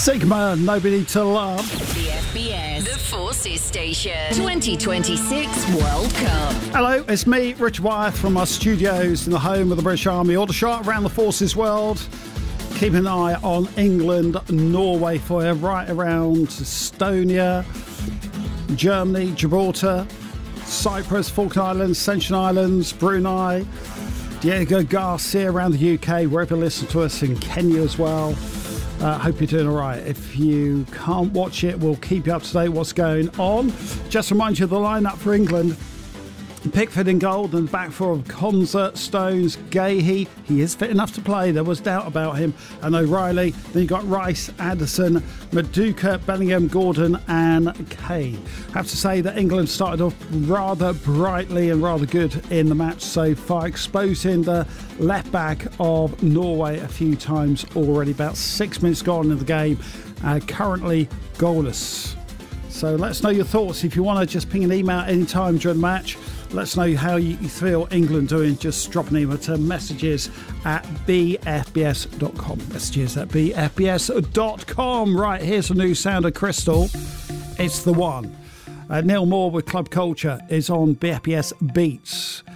Sigma, Nobody to Love. The FBS, the Forces Station, 2026 World Cup. Hello, it's me, Richard Wyeth, from our studios in the home of the British Army. All the shot around the Forces world. Keep an eye on England, Norway for you, right around Estonia, Germany, Gibraltar, Cyprus, Falkland Islands, Ascension Islands, Brunei, Diego Garcia around the UK, wherever you listen to us, in Kenya as well. Hope you're doing all right. If you can't watch it, we'll keep you up to date what's going on. Just remind you of the lineup for England. Pickford in goal, and the back four of Konsa, Stones, Gahey. He is fit enough to play. There was doubt about him. And O'Reilly. Then you've got Rice, Addison, Maduka, Bellingham, Gordon and Kane. I have to say that England started off rather brightly and rather good in the match so far, exposing the left back of Norway a few times already. About 6 minutes gone in the game. Currently goalless. So let us know your thoughts. If you want to just ping an email anytime during the match, let us know how you feel England doing. Just drop an email to messages@bfbs.com. Messages@bfbs.com. Right, here's a new sound of Crystal. It's the one. Neil Moore with Club Culture is on BFBS Beats.